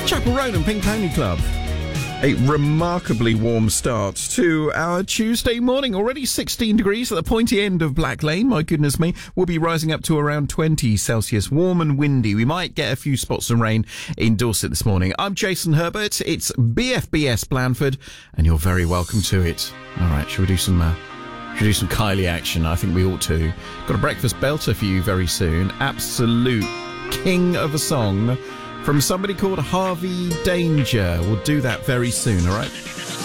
Chapel Road and Pink Pony Club. A remarkably warm start to our Tuesday morning. Already 16 degrees at the pointy end of Black Lane. My goodness me. We'll be rising up to around 20 Celsius. Warm and windy. We might get a few spots of rain in Dorset this morning. I'm Jason Herbert. It's BFBS Blandford, and you're very welcome to it. All right, shall we do some Kylie action? I think we ought to. Got a breakfast belter for you very soon. Absolute king of a song from somebody called Harvey Danger. We'll do that very soon, all right?